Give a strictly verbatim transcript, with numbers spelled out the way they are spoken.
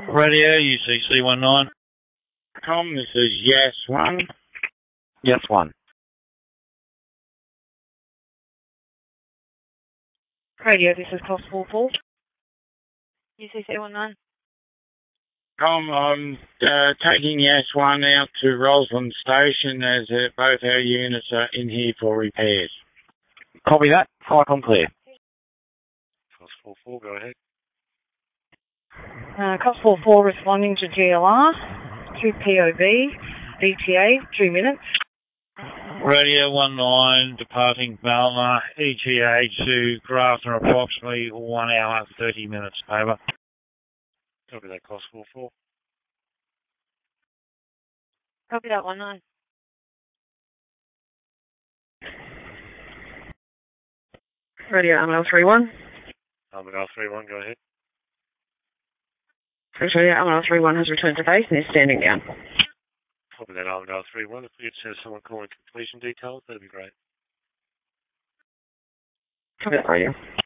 Radio, U C C one nine. Com, this is Yes one. Yes one. Radio, this is Cost four four. U C C one nine. Com, I'm uh, taking Yes one out to Roslyn Station as uh, both our units are in here for repairs. Copy that. Cyclone clear. Cost four four, go ahead. Uh, Cost four four responding to G L R. two P O V. E T A, two minutes. Radio one nine, departing Balna, E T A to Grafton, approximately one hour, thirty minutes, over. Copy that, Cost four four. Copy that, one nine. Radio, M L three one. M L three one, go ahead. Radio, M L three one has returned to base and is standing down. Copy that, M L three one. If you could have someone calling completion details, that'd be great. Copy that, radio.